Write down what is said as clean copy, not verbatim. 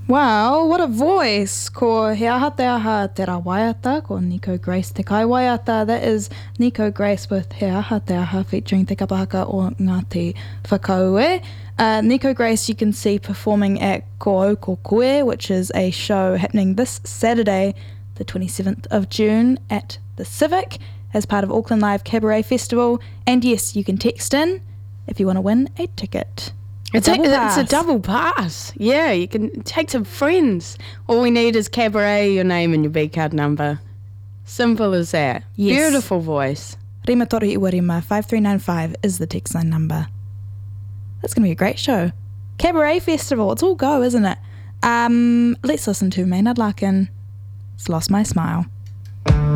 Wow, what a voice! Ko He Aha Te Aha Te Ra Waiata, ko Nico Grace Te Kai Waiata. That is Nico Grace with He Aha Te Aha featuring Te Kapahaka o Ngāti Whakaue. Nico Grace you can see performing at Ko Ko Koe, which is a show happening this Saturday, the 27th of June at the Civic as part of Auckland Live Cabaret Festival. And yes, you can text in if you want to win a ticket. It's a double pass. Yeah, you can take some friends. All we need is Cabaret, your name and your B card number. Simple as that. Yes. Beautiful voice. Rima Toru Iwarima 5395 is the text line number. That's going to be a great show. Cabaret Festival, it's all go, isn't it? Let's listen to Maynard Larkin. It's Lost My Smile.